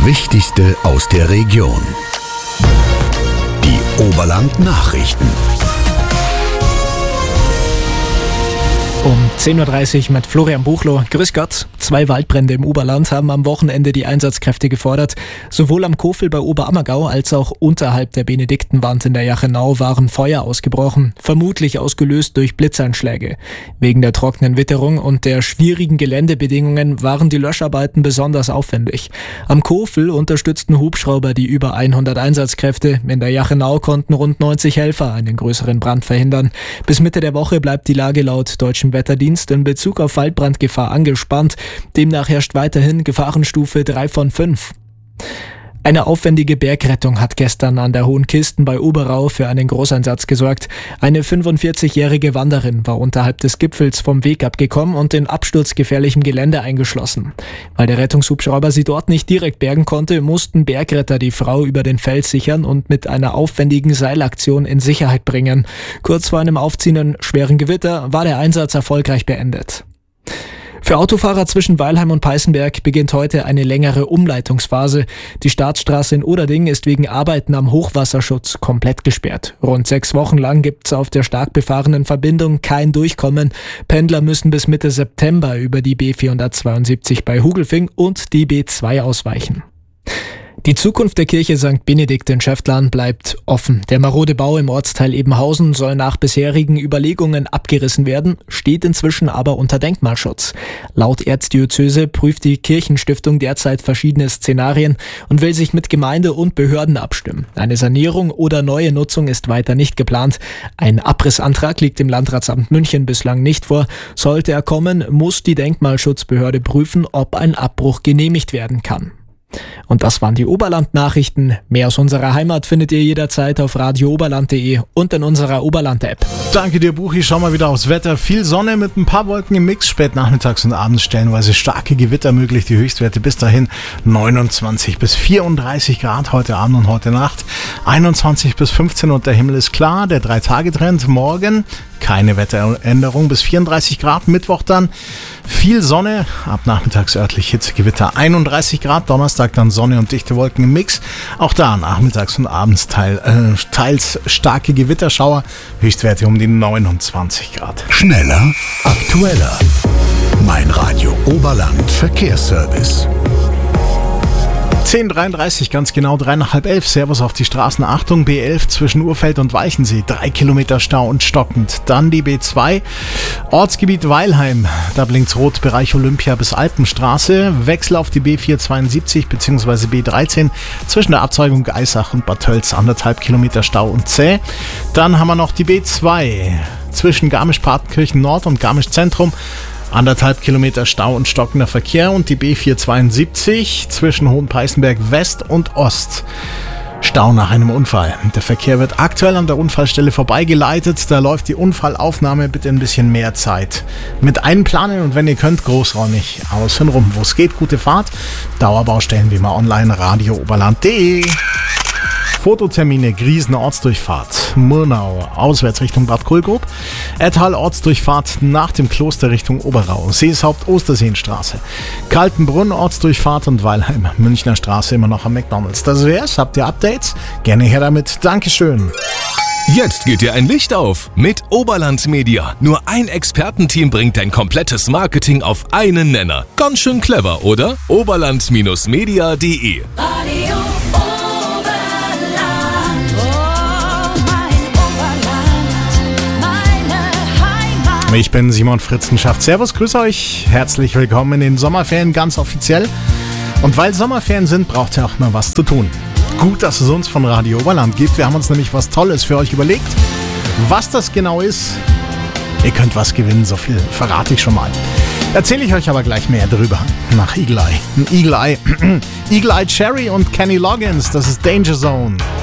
Wichtigste aus der Region. Die Oberland-Nachrichten. Um 10.30 Uhr mit Florian Buchloh. Grüß Gott. 2 Waldbrände im Oberland haben am Wochenende die Einsatzkräfte gefordert. Sowohl am Kofel bei Oberammergau als auch unterhalb der Benediktenwand in der Jachenau waren Feuer ausgebrochen, vermutlich ausgelöst durch Blitzeinschläge. Wegen der trockenen Witterung und der schwierigen Geländebedingungen waren die Löscharbeiten besonders aufwendig. Am Kofel unterstützten Hubschrauber die über 100 Einsatzkräfte. In der Jachenau konnten rund 90 Helfer einen größeren Brand verhindern. Bis Mitte der Woche bleibt die Lage laut Deutschem Wetterdienst in Bezug auf Waldbrandgefahr angespannt. Demnach herrscht weiterhin Gefahrenstufe 3 von 5. Eine aufwendige Bergrettung hat gestern an der Hohen Kisten bei Oberau für einen Großeinsatz gesorgt. Eine 45-jährige Wanderin war unterhalb des Gipfels vom Weg abgekommen und in absturzgefährlichem Gelände eingeschlossen. Weil der Rettungshubschrauber sie dort nicht direkt bergen konnte, mussten Bergretter die Frau über den Fels sichern und mit einer aufwendigen Seilaktion in Sicherheit bringen. Kurz vor einem aufziehenden schweren Gewitter war der Einsatz erfolgreich beendet. Für Autofahrer zwischen Weilheim und Peißenberg beginnt heute eine längere Umleitungsphase. Die Staatsstraße in Oderding ist wegen Arbeiten am Hochwasserschutz komplett gesperrt. Rund 6 Wochen lang gibt's auf der stark befahrenen Verbindung kein Durchkommen. Pendler müssen bis Mitte September über die B472 bei Hugelfing und die B2 ausweichen. Die Zukunft der Kirche St. Benedikt in Schäftlarn bleibt offen. Der marode Bau im Ortsteil Ebenhausen soll nach bisherigen Überlegungen abgerissen werden, steht inzwischen aber unter Denkmalschutz. Laut Erzdiözese prüft die Kirchenstiftung derzeit verschiedene Szenarien und will sich mit Gemeinde und Behörden abstimmen. Eine Sanierung oder neue Nutzung ist weiter nicht geplant. Ein Abrissantrag liegt dem Landratsamt München bislang nicht vor. Sollte er kommen, muss die Denkmalschutzbehörde prüfen, ob ein Abbruch genehmigt werden kann. Und das waren die Oberland-Nachrichten. Mehr aus unserer Heimat findet ihr jederzeit auf radiooberland.de und in unserer Oberland-App. Danke dir, Buchi. Schau mal wieder aufs Wetter. Viel Sonne mit ein paar Wolken im Mix. Spät nachmittags und abends stellenweise starke Gewitter möglich. Die Höchstwerte bis dahin 29 bis 34 Grad heute Abend und heute Nacht. 21 bis 15 und der Himmel ist klar. Der 3-Tage-Trend morgen. Keine Wetteränderung bis 34 Grad. Mittwoch dann viel Sonne. Ab nachmittags örtlich Hitzegewitter 31 Grad. Donnerstag dann Sonne und dichte Wolken im Mix. Auch da nachmittags und abends teils starke Gewitterschauer. Höchstwerte um die 29 Grad. Schneller, aktueller. Mein Radio Oberland Verkehrsservice. 10:33, ganz genau 10:30. Servus auf die Straßen. Achtung, B11 zwischen Urfeld und Weichensee. 3 Kilometer Stau und stockend. Dann die B2, Ortsgebiet Weilheim. Da blinkt's rot, Bereich Olympia bis Alpenstraße. Wechsel auf die B472 bzw. B13 zwischen der Abzweigung Geisach und Bad Tölz. 1,5 Kilometer Stau und zäh. Dann haben wir noch die B2 zwischen Garmisch-Partenkirchen Nord und Garmisch-Zentrum. 1,5 Kilometer Stau und stockender Verkehr und die B472 zwischen Hohenpeißenberg West und Ost. Stau nach einem Unfall. Der Verkehr wird aktuell an der Unfallstelle vorbeigeleitet. Da läuft die Unfallaufnahme, bitte ein bisschen mehr Zeit mit einplanen und wenn ihr könnt, großräumig außen rum. Wo es geht, gute Fahrt. Dauerbaustellen wie immer online, radiooberland.de. Fototermine, Griesen Ortsdurchfahrt, Murnau, auswärts Richtung Bad Kohlgrub, Ettal Ortsdurchfahrt nach dem Kloster Richtung Oberau, Seeshaupt Osterseenstraße, Kaltenbrunn Ortsdurchfahrt und Weilheim, Münchner Straße immer noch am McDonalds. Das wär's, habt ihr Updates? Gerne her damit, Dankeschön. Jetzt geht dir ein Licht auf mit Oberland Media. Nur ein Expertenteam bringt dein komplettes Marketing auf einen Nenner. Ganz schön clever, oder? Oberland-media.de Ich bin Simon Fritzenschaft. Servus, grüß euch. Herzlich willkommen in den Sommerferien, ganz offiziell. Und weil Sommerferien sind, braucht ihr auch mal was zu tun. Gut, dass es uns von Radio Oberland gibt. Wir haben uns nämlich was Tolles für euch überlegt. Was das genau ist, ihr könnt was gewinnen, so viel verrate ich schon mal. Erzähle ich euch aber gleich mehr drüber. Nach Eagle Eye. Eagle Eye Cherry und Kenny Loggins, das ist Danger Zone.